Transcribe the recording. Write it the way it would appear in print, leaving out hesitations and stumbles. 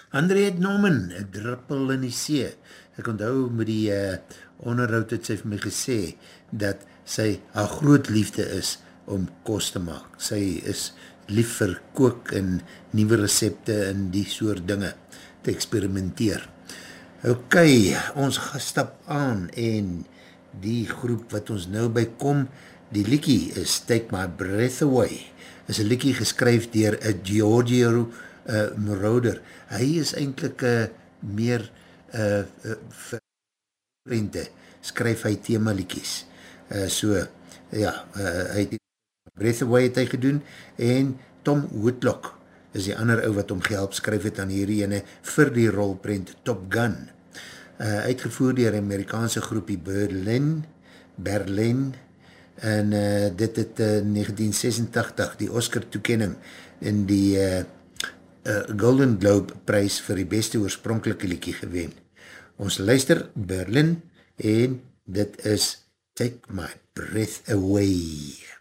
André Norman, 'n druppel in die see. Ek onthou met die onderhoud het sy vir my gesê dat sy haar groot liefde is om kos te maak. Sy is lief vir kook en nuwe recepte en die soort dinge te experimenteer. Ok, ons gaan stap aan en die groep wat ons nou by kom, die liekie is Take My Breath Away. Is 'n liekie geskryf deur Giorgio Moroder. Hy is eintlik meer vir prente, skryf hy themaliekies. Hy het Breath Away het hy gedoen en Tom Whitlock is die ander ou wat hom gehelp skryf het aan hierdie ene vir die rolprent Top Gun. Uitgevoer deur die Amerikaanse groepie Berlin en dit het 1986 die Oscar toekenning in die Golden Globe prys vir die beste oorspronklike liedjie gewen. Ons luister Berlin en dit is Take My Breath Away.